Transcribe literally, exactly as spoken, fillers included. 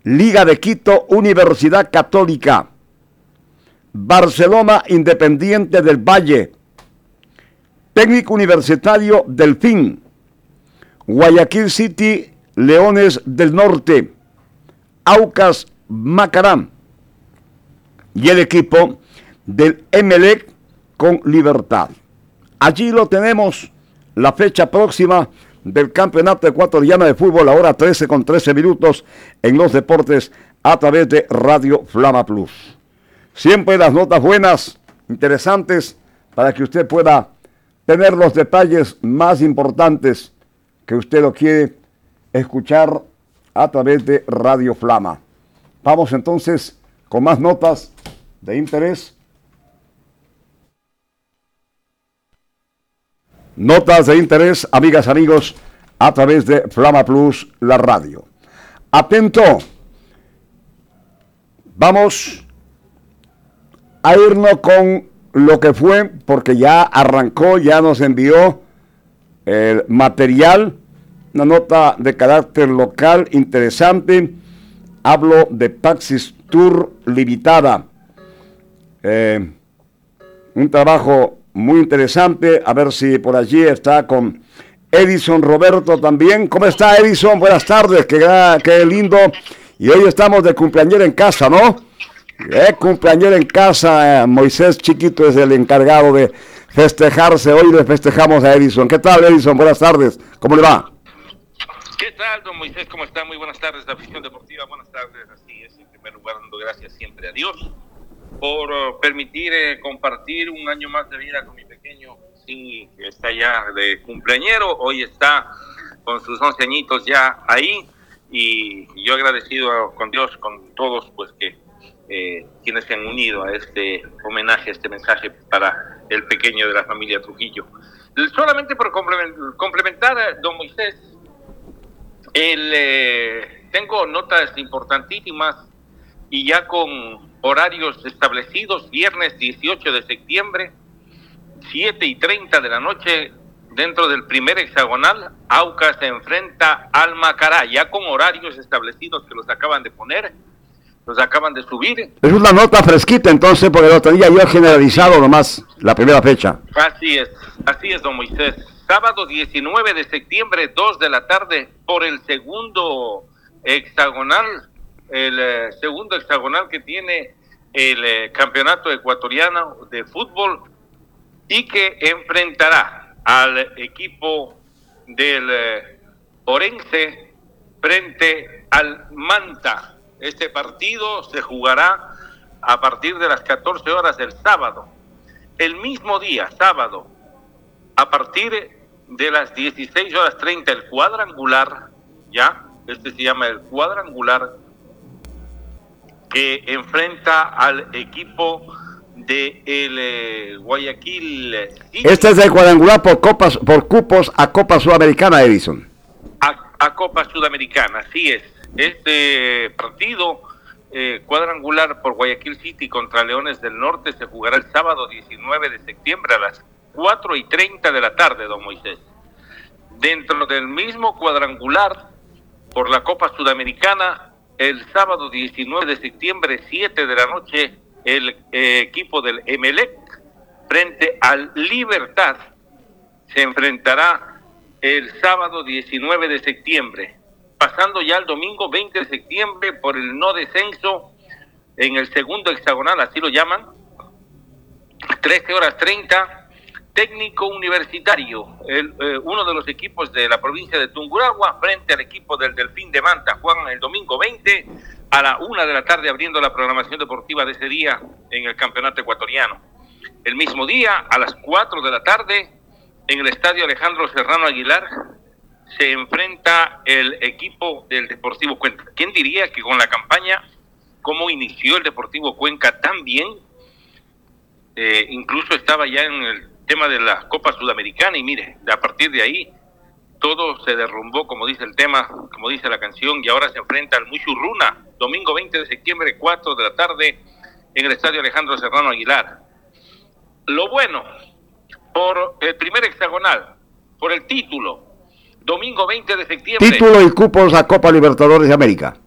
Liga de Quito, Universidad Católica. Barcelona, Independiente del Valle. Técnico Universitario, Delfín. Guayaquil City, Leones del Norte. Aucas, Macará. Y el equipo del Emelec con Libertad. Allí lo tenemos, la fecha próxima del Campeonato Ecuatoriano de Fútbol, ahora trece con trece minutos en los deportes a través de Radio Flama Plus. Siempre las notas buenas, interesantes, para que usted pueda tener los detalles más importantes que usted lo quiere escuchar a través de Radio Flama. Vamos entonces con más notas de interés. Notas de interés, amigas, amigos, a través de Flama Plus, la radio. Atento. Vamos a irnos con lo que fue, porque ya arrancó, ya nos envió el material, una nota de carácter local interesante. Hablo de Paxis Tour Limitada. Eh, un trabajo muy interesante. A ver si por allí está con Edison Roberto también. ¿Cómo está, Edison? Buenas tardes, qué, qué lindo. Y hoy estamos de cumpleañero en casa, ¿no? Eh, cumpleañero en casa. eh, Moisés Chiquito es el encargado de festejarse. Hoy le festejamos a Edison. ¿Qué tal, Edison? Buenas tardes, ¿cómo le va? ¿Qué tal, don Moisés? ¿Cómo está? Muy buenas tardes, la afición deportiva. Buenas tardes, así es. En primer lugar, dando gracias siempre a Dios por uh, permitir eh, compartir un año más de vida con mi pequeño. Sí, está ya de cumpleañero. Hoy está con sus once añitos ya ahí. Y yo agradecido con Dios, con todos, pues que eh, quienes se han unido a este homenaje, a este mensaje para el pequeño de la familia Trujillo. Solamente por complementar, don Moisés, el, eh, tengo notas importantísimas y ya con horarios establecidos. Viernes dieciocho de septiembre, siete y treinta de la noche, dentro del primer hexagonal, Aucas se enfrenta al Macará, ya con horarios establecidos que los acaban de poner, los acaban de subir. Es una nota fresquita entonces, porque lo tenía yo generalizado nomás, la primera fecha. Así es, así es, don Moisés. Sábado diecinueve de septiembre, dos de la tarde, por el segundo hexagonal, el eh, segundo hexagonal que tiene el eh, campeonato ecuatoriano de fútbol, y que enfrentará al equipo del eh, Orense frente al Manta. Este partido se jugará a partir de las catorce horas del sábado. El mismo día, sábado, a partir de las dieciséis horas treinta, el cuadrangular, ya, este se llama el cuadrangular, que enfrenta al equipo de el eh, Guayaquil City. Este es el cuadrangular por copas, por cupos a Copa Sudamericana, Edison. A, a Copa Sudamericana, así es. Este partido eh, cuadrangular por Guayaquil City contra Leones del Norte se jugará el sábado diecinueve de septiembre a las cuatro y treinta de la tarde, don Moisés. Dentro del mismo cuadrangular por la Copa Sudamericana, el sábado diecinueve de septiembre, siete de la noche, el eh, equipo del Emelec frente al Libertad se enfrentará el sábado diecinueve de septiembre. Pasando ya al domingo veinte de septiembre por el no descenso en el segundo hexagonal, así lo llaman, trece horas treinta, Técnico Universitario, el, eh, uno de los equipos de la provincia de Tungurahua, frente al equipo del Delfín de Manta. Juegan el domingo veinte a la una de la tarde, abriendo la programación deportiva de ese día en el campeonato ecuatoriano. El mismo día, a las cuatro de la tarde, en el estadio Alejandro Serrano Aguilar, se enfrenta el equipo del Deportivo Cuenca. ¿Quién diría que con la campaña, cómo inició el Deportivo Cuenca tan bien? Eh, incluso estaba ya en el tema de la Copa Sudamericana, y mire, a partir de ahí todo se derrumbó, como dice el tema, como dice la canción, y ahora se enfrenta al Muchurruna, domingo veinte de septiembre, cuatro de la tarde, en el estadio Alejandro Serrano Aguilar. Lo bueno, por el primer hexagonal, por el título, domingo veinte de septiembre. Título y cupos a Copa Libertadores de América.